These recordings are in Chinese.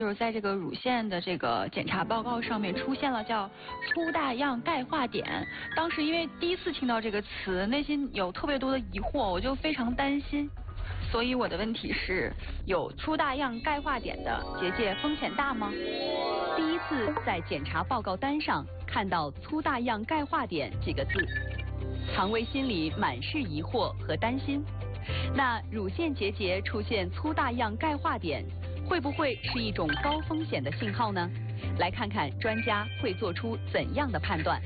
就是在这个乳腺的这个检查报告上面出现了叫粗大样钙化点。当时因为第一次听到这个词，内心有特别多的疑惑，我就非常担心。所以我的问题是，有粗大样钙化点的结节风险大吗？ 第一次在检查报告单上看到粗大样钙化点几个字，唐薇心里满是疑惑和担心。那乳腺结节出现粗大样钙化点，会不会是一种高风险的信号呢？来看看专家会做出怎样的判断。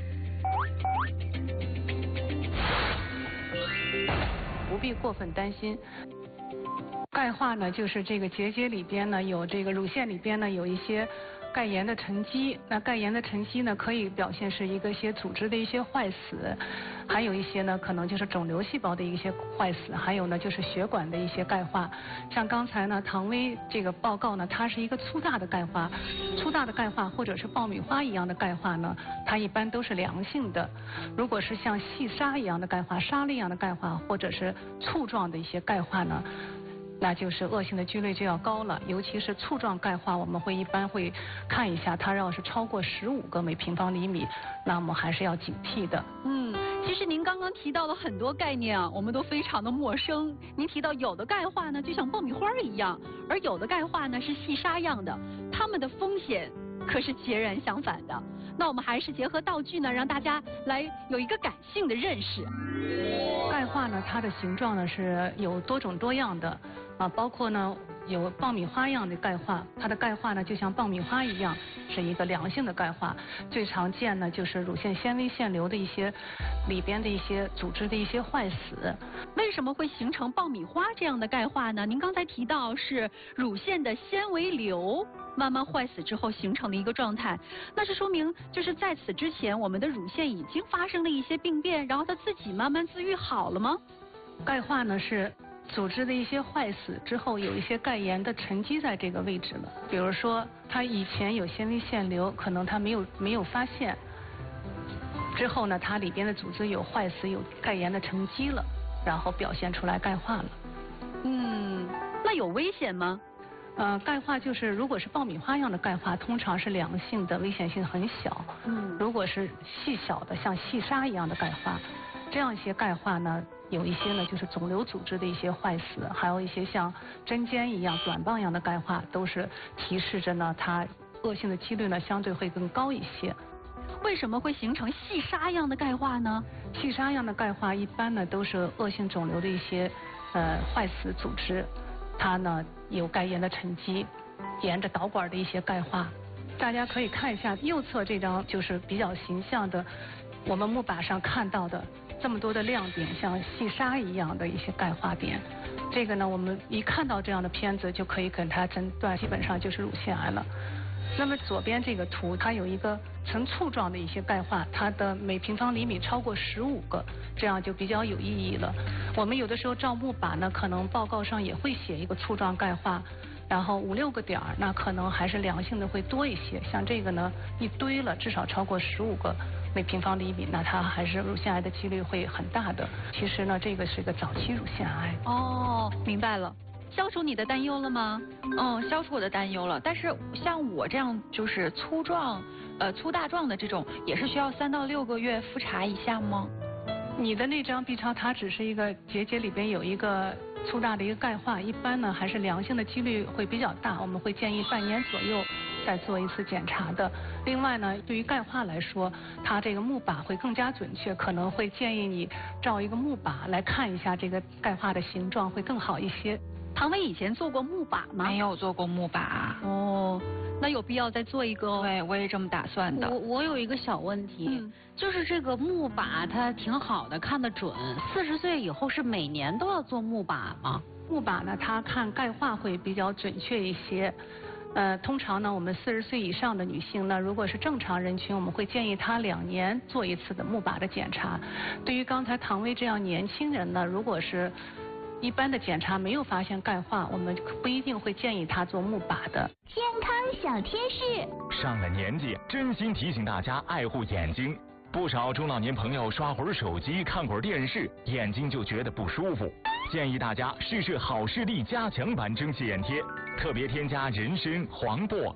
不必过分担心。钙化呢，就是这个结节里边呢有这个乳腺里边呢有一些钙盐的沉积，那钙盐的沉积呢可以表现是一些组织的一些坏死，还有一些呢可能就是肿瘤细胞的一些坏死，还有呢就是血管的一些钙化。像刚才呢唐薇这个报告呢，它是一个粗大的钙化，粗大的钙化或者是爆米花一样的钙化呢，它一般都是良性的。如果是像细沙一样的钙化、沙粒一样的钙化，或者是簇状的一些钙化呢，那就是恶性的几率就要高了。尤其是簇状钙化，我们一般会看一下，它要是超过15个每平方厘米，那么还是要警惕的。 其实您刚刚提到了很多概念啊，我们都非常的陌生。您提到有的钙化呢，就像爆米花一样，而有的钙化呢是细沙样的，它们的风险可是截然相反的。那我们还是结合道具呢，让大家来有一个感性的认识。 钙化呢，它的形状呢是有多种多样的啊，包括呢有爆米花样的钙化，它的钙化呢就像爆米花一样，是一个良性的钙化。最常见呢就是乳腺纤维腺瘤的一些里边的一些组织的一些坏死。 为什么会形成爆米花这样的钙化呢？您刚才提到是乳腺的纤维瘤慢慢坏死之后形成的一个状态，那是说明就是在此之前我们的乳腺已经发生了一些病变，然后它自己慢慢自愈好了吗？ 钙化呢是组织的一些坏死之后，有一些钙盐的沉积在这个位置了。比如说它以前有纤维腺瘤，可能它没有发现，之后呢它里边的组织有坏死，有钙盐的沉积了，然后表现出来钙化了。 那有危险吗？ 钙化就是如果是爆米花样的钙化，通常是良性的，危险性很小。如果是细小的像细沙一样的钙化，这样一些钙化呢，有一些呢就是肿瘤组织的一些坏死，还有一些像针尖一样短棒一样的钙化，都是提示着呢它恶性的几率呢相对会更高一些。 为什么会形成细沙样的钙化呢？ 细沙样的钙化一般呢都是恶性肿瘤的一些坏死组织，它呢有钙盐的沉积，沿着导管的一些钙化。大家可以看一下右侧这张，就是比较形象的我们木板上看到的这么多的亮点，像细沙一样的一些钙化点。这个呢我们一看到这样的片子就可以给它诊断，基本上就是乳腺癌了。那么左边这个图，它有一个呈簇状的一些钙化，它的每平方厘米超过15个，这样就比较有意义了。我们有的时候照木板呢，可能报告上也会写一个簇状钙化，然后5、6个点儿，那可能还是良性的会多一些。像这个呢，一堆了至少超过15个每平方厘米，那它还是乳腺癌的几率会很大的。其实呢，这个是个早期乳腺癌。 哦，明白了。消除你的担忧了吗？ 消除我的担忧了。但是像我这样就是粗大状的这种，也是需要3到6个月复查一下吗？ 你的那张 B 超它只是一个结节里边有一个粗大的一个钙化，一般呢还是良性的几率会比较大，我们会建议半年左右再做一次检查的。另外呢，对于钙化来说，它这个木靶会更加准确，可能会建议你照一个木靶来看一下这个钙化的形状会更好一些。 唐薇以前做过木靶吗？ 没有做过木靶。 哦，那有必要再做一个？ 对，我也这么打算的。 我有一个小问题，就是这个木靶它挺好的，看得准。40岁以后是每年都要做木靶吗？ 木靶呢，它看钙化会比较准确一些。通常呢，我们40岁以上的女性呢，如果是正常人群，我们会建议她2年做一次的木靶的检查。对于刚才唐薇这样年轻人呢，如果是一般的检查没有发现钙化，我们不一定会建议他做木靶的。 健康小贴士， 上了年纪，真心提醒大家爱护眼睛。不少中老年朋友刷会儿手机、看会儿电视，眼睛就觉得不舒服。建议大家试试好视力加强版蒸汽眼贴， 特别添加人参、黄柏、